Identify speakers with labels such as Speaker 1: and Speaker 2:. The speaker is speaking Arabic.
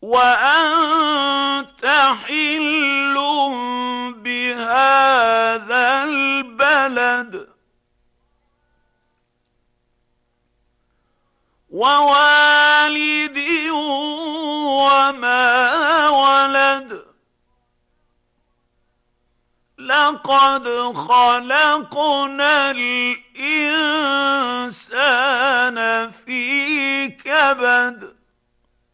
Speaker 1: وأنت حل بهذا البلد ووالد وما ولد لقد خلقنا الإنسان في كبد